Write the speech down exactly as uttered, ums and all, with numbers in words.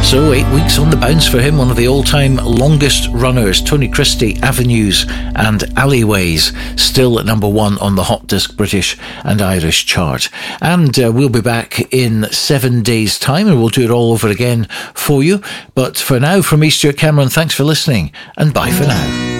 So eight weeks on the bounce for him, one of the all-time longest runners. Tony Christie, Avenues and Alleyways, still at number one on the Hot Disc British and Irish chart. And uh, we'll be back in seven days' time, and we'll do it all over again for you. But for now, from me, Stuart Cameron, thanks for listening, and bye for now.